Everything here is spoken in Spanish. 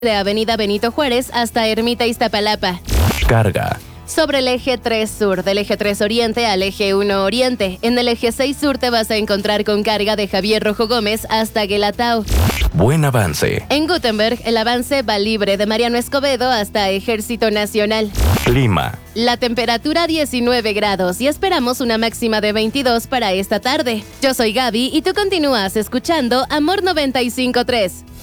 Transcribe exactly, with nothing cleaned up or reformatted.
de Avenida Benito Juárez hasta Ermita Iztapalapa. Carga. Sobre el eje tres Sur, del eje tres Oriente al eje uno Oriente. En el eje seis Sur te vas a encontrar con carga de Javier Rojo Gómez hasta Guelatao. Buen avance. En Gutenberg, el avance va libre de Mariano Escobedo hasta Ejército Nacional. Clima. La temperatura diecinueve grados y esperamos una máxima de veintidós para esta tarde. Yo soy Gaby y tú continúas escuchando Amor noventa y cinco punto tres.